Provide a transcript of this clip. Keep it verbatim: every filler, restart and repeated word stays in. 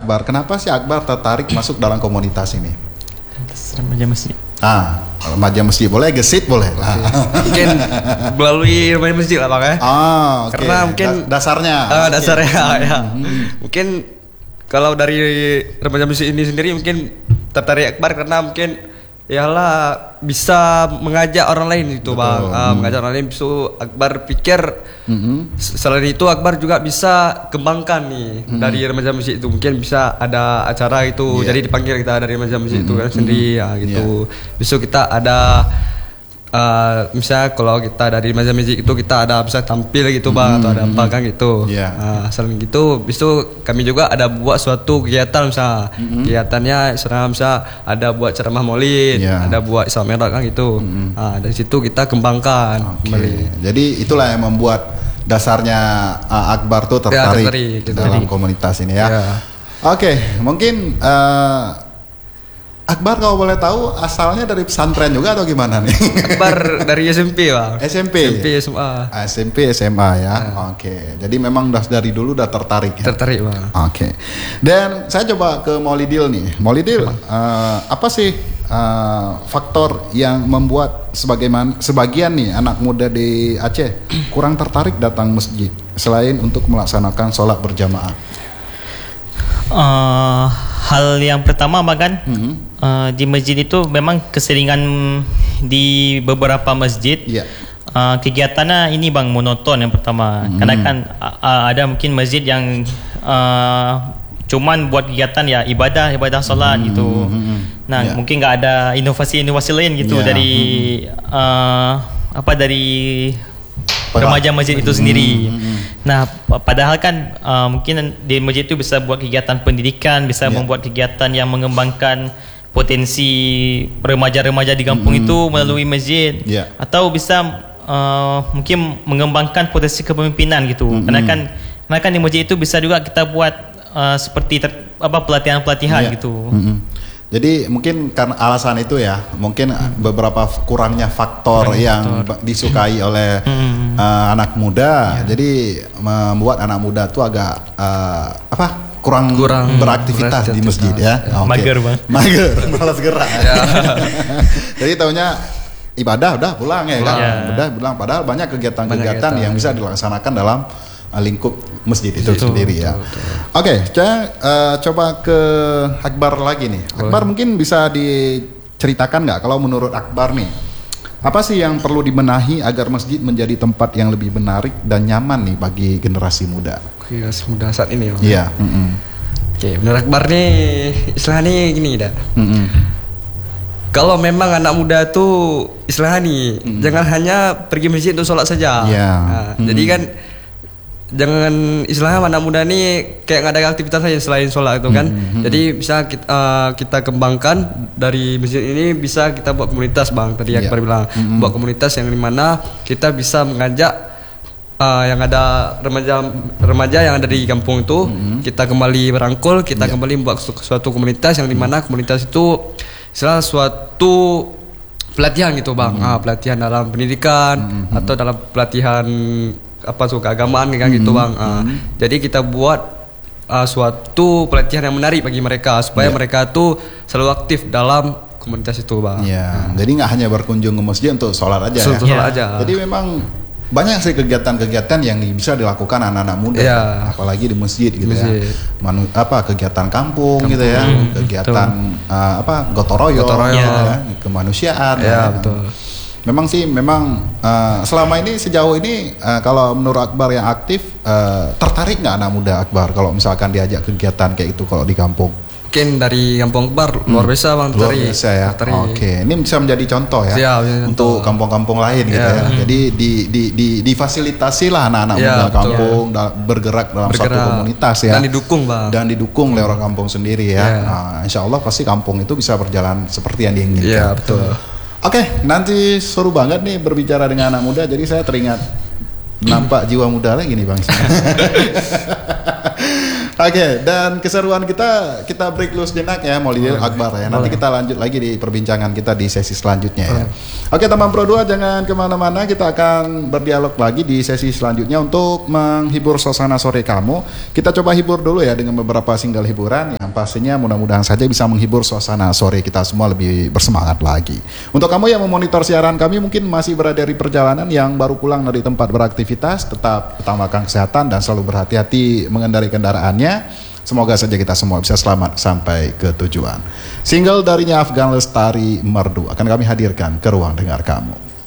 Akbar, kenapa sih Akbar tertarik masuk dalam komunitas ini? Remaja masjid. Ah, remaja masjid boleh, gesit boleh. Okay. Mungkin melalui remaja masjid lah bang ya. Ah, okay. Karena mungkin da- dasarnya. Uh, dasarnya okay. ya. Hmm. Mungkin kalau dari remaja masjid ini sendiri mungkin tertarik Akbar karena mungkin yalah bisa mengajak orang lain itu. Betul. Bang, uh, hmm. mengajak orang lain. So Akbar pikir hmm. selain itu Akbar juga bisa kembangkan nih hmm. dari remaja masjid itu, mungkin bisa ada acara itu, yeah. jadi dipanggil kita dari remaja masjid hmm. itu kan sendiri hmm. ya gitu. Yeah. Besok kita ada uh, misalnya kalau kita dari remaja masjid itu kita ada bisa tampil gitu bang hmm. atau ada apa kan gitu. Yeah. Uh, selain gitu, besok kami juga ada buat suatu kegiatan misalnya hmm. kegiatannya serang misalnya ada buat ceramah maulid, yeah. ada buat Islam Merah kan gitu. Hmm. Uh, dari situ kita kembangkan. Okay. Kembali. Jadi itulah yang membuat dasarnya uh, Akbar tuh tertarik, ya, tertarik gitu. Dalam komunitas ini ya. Yeah. Oke, okay, mungkin uh, Akbar kalau boleh tahu asalnya dari pesantren juga atau gimana nih? Akbar dari S M P bang. S M P. S M P S M A. S M P S M A ya. Yeah. Oke, okay. Jadi memang udah dari dulu udah tertarik ya. Tertarik bang. Oke. Okay. Dan saya coba ke Maulidil nih. Maulidil, uh, apa sih uh, faktor yang membuat sebagaimana sebagian nih anak muda di Aceh kurang tertarik datang masjid selain untuk melaksanakan sholat berjamaah? Uh, hal yang pertama bahkan mm-hmm. uh, di masjid itu memang keseringan di beberapa masjid yeah. uh, kegiatannya ini bang monoton yang pertama. Mm-hmm. Karena kan uh, ada mungkin masjid yang uh, cuman buat kegiatan ya ibadah ibadah solat mm-hmm. gitu. Nah yeah. mungkin nggak ada inovasi-inovasi lain gitu yeah. dari mm-hmm. uh, apa dari remaja masjid itu sendiri. Mm-hmm. Nah, padahal kan uh, mungkin di masjid itu bisa buat kegiatan pendidikan, bisa yeah. membuat kegiatan yang mengembangkan potensi remaja-remaja di kampung mm-hmm. itu melalui masjid, yeah. atau bisa uh, mungkin mengembangkan potensi kepemimpinan gitu. Mm-hmm. Karena kan, karena kan di masjid itu bisa juga kita buat uh, seperti ter, apa pelatihan-pelatihan yeah. gitu. Mm-hmm. Jadi mungkin karena alasan itu ya, mungkin hmm. beberapa kurangnya faktor Kurang yang faktor. disukai oleh hmm. uh, anak muda, ya. Jadi membuat anak muda tuh agak uh, apa kurang, kurang beraktivitas di masjid ya. ya. Okay. Mager bang. Mager, malas gerak. Ya. Jadi tahunya ibadah udah pulang ya kan, ya. udah pulang. Padahal banyak kegiatan-kegiatan yang bisa dilaksanakan dalam uh, lingkup masjid itu betul, sendiri ya. Oke, okay, saya uh, coba ke Akbar lagi nih. Boleh. Akbar mungkin bisa diceritakan nggak kalau menurut Akbar nih, apa sih yang perlu dibenahi agar masjid menjadi tempat yang lebih menarik dan nyaman nih bagi generasi muda? Generasi muda saat ini ya. Iya. Mm-hmm. Oke, okay, menurut Akbar nih istilahnya gini dah. Mm-hmm. Kalau memang anak muda tuh istilahnya nih, mm-hmm. jangan hanya pergi masjid untuk sholat saja. Yeah. Nah, mm-hmm. Jadi kan jangan istilahnya anak muda nih kayak nggak ada aktivitas lain selain sholat itu kan. Mm-hmm. Jadi bisa kita, uh, kita kembangkan dari masjid ini, bisa kita buat komunitas bang. Tadi yang yeah. bilang mm-hmm. buat komunitas yang dimana kita bisa mengajak uh, yang ada remaja remaja yang ada di kampung itu, mm-hmm. kita kembali merangkul, kita yeah. kembali membuat su- suatu komunitas yang dimana komunitas itu istilah suatu pelatihan gitu bang. Mm-hmm. Ah, pelatihan dalam pendidikan mm-hmm. atau dalam pelatihan apa suka keagamaan kan gitu bang. Uh, mm-hmm. Jadi kita buat uh, suatu pelatihan yang menarik bagi mereka supaya yeah. mereka tuh selalu aktif dalam komunitas itu bang. Iya. Yeah. Uh. Jadi nggak hanya berkunjung ke masjid untuk sholat aja. So, ya. Sholat yeah. aja. Jadi memang banyak sih kegiatan-kegiatan yang bisa dilakukan anak-anak muda, yeah. apalagi di masjid gitu masjid. ya. Manu, apa kegiatan kampung, kampung gitu ya, hmm, kegiatan uh, apa gotoroyo, gotoroyo. Gitu ya, kemanusiaan. Iya yeah, ya. betul. Memang sih, memang uh, selama ini sejauh ini uh, kalau menurut Akbar yang aktif, uh, tertarik nggak anak muda Akbar kalau misalkan diajak kegiatan kayak itu kalau di kampung? Mungkin dari kampung Akbar hmm. luar biasa bang, luar biasa ya. Oke, okay. Ini bisa menjadi contoh ya Siap, untuk kampung-kampung lain yeah. gitu ya. Hmm. Jadi di, di, di, difasilitasi lah anak-anak yeah, muda kampung da- bergerak dalam bergerak. suatu komunitas ya. Dan didukung bang. Dan didukung oleh orang kampung sendiri ya. Yeah. Nah, insya Allah pasti kampung itu bisa berjalan seperti yang diinginkan. Iya yeah, betul. Oke, okay, nanti seru banget nih berbicara dengan anak muda. Jadi saya teringat nampak jiwa muda lagi nih bang. Oke, Oke, dan keseruan kita kita break dulu sejenak ya, Maulidil Akbar ya. Nanti kita lanjut lagi di perbincangan kita di sesi selanjutnya ya. Oke, teman Pro dua jangan kemana-mana, kita akan berdialog lagi di sesi selanjutnya untuk menghibur suasana sore kamu. Kita coba hibur dulu ya dengan beberapa single hiburan yang pastinya mudah-mudahan saja bisa menghibur suasana sore kita semua lebih bersemangat lagi. Untuk kamu yang memonitor siaran kami mungkin masih berada di perjalanan yang baru pulang dari tempat beraktivitas, tetap utamakan kesehatan dan selalu berhati-hati mengendarai kendaraannya. Semoga saja kita semua bisa selamat sampai ke tujuan. Single darinya Afgan Lestari Merdu akan kami hadirkan ke ruang dengar kamu.